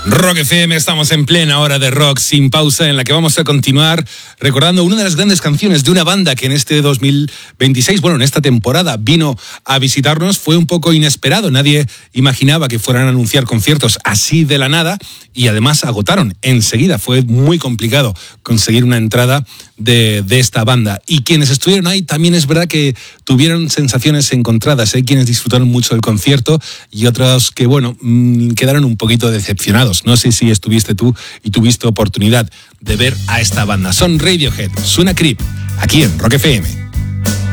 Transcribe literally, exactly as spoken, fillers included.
Rock F M, estamos en plena hora de rock sin pausa, en la que vamos a continuar recordando una de las grandes canciones de una banda que en este dos mil veintiséis, bueno, en esta temporada vino a visitarnos. Fue un poco inesperado, nadie imaginaba que fueran a anunciar conciertos así de la nada, y además agotaron enseguida. Fue muy complicado conseguir una entrada de, de esta banda, y quienes estuvieron ahí también es verdad que tuvieron sensaciones encontradas. Hay quienes disfrutaron mucho del concierto y otros que, bueno, mmm, quedaron un poquito decepcionados. No sé si estuviste tú y tuviste oportunidad de ver a esta banda. Son Radiohead, suena Creep, aquí en Rock F M.